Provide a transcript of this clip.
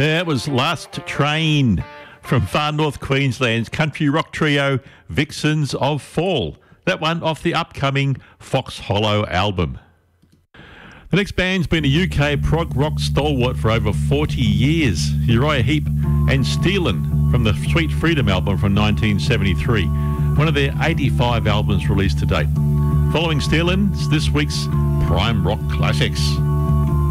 It was Last Train from far north Queensland's country rock trio Vixens of Fall. That one off the upcoming Fox Hollow album. The next band's been a UK prog rock stalwart for over 40 years. Uriah Heep and Steelin from the Sweet Freedom album from 1973, one of their 85 albums released to date. Following Steelin, this week's Prime Rock Classics.